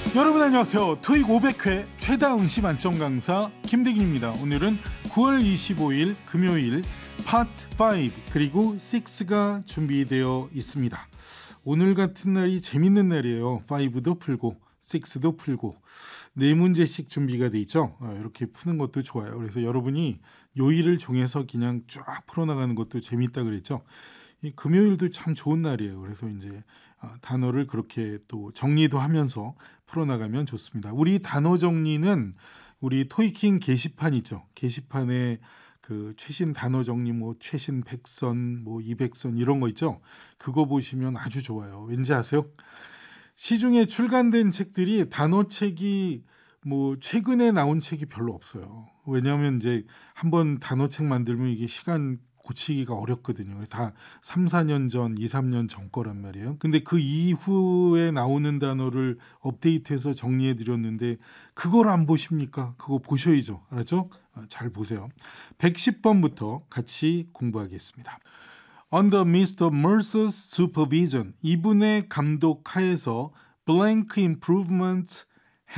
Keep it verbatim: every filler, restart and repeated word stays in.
여러분 안녕하세요. 토익 오백 회 최다 응시 만점 강사 김대균입니다. 오늘은 구월 이십오일 금요일 파트 오 그리고 육가 준비되어 있습니다. 오늘 같은 날이 재밌는 날이에요. 오도 풀고 육도 풀고 네 문제씩 준비가 돼 있죠. 이렇게 푸는 것도 좋아요. 그래서 여러분이 요일을 정해서 그냥 쫙 풀어나가는 것도 재밌다 그랬죠. 이 금요일도 참 좋은 날이에요. 그래서 이제 단어를 그렇게 또 정리도 하면서 풀어나가면 좋습니다. 우리 단어 정리는 우리 토익킹 게시판 있죠. 게시판에 그 최신 단어 정리, 뭐 최신 백 선, 뭐 이백 선 이런 거 있죠. 그거 보시면 아주 좋아요. 왠지 아세요? 시중에 출간된 책들이 단어책이 뭐 최근에 나온 책이 별로 없어요. 왜냐하면 이제 한번 단어책 만들면 이게 시간 고치기가 어렵거든요. 다 삼, 사 년 전, 이, 삼 년 전 거란 말이에요. 근데 그 이후에 나오는 단어를 업데이트해서 정리해 드렸는데 그걸 안 보십니까? 그거 보셔야죠. 알았죠? 잘 보세요. 백십 번부터 같이 공부하겠습니다. Under 미스터 Mercer's supervision, 이분의 감독 하에서 blank improvements